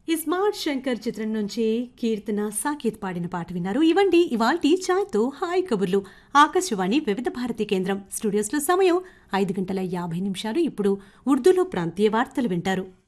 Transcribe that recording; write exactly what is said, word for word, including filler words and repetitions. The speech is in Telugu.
ఈ స్మార్ట్ శంకర్ చిత్రం నుంచి కీర్తన సాకేత్ పాడిన పాట విన్నారు. ఇవండి ఇవాల్టి ఛాయ్తో హాయ్ కబుర్లు. ఆకాశవాణి వివిధ భారతి కేంద్రం స్టూడియోస్లో సమయం ఐదు గంటల యాభై నిమిషాలు. ఇప్పుడు ఉర్దూలో ప్రాంతీయ వార్తలు వింటారు.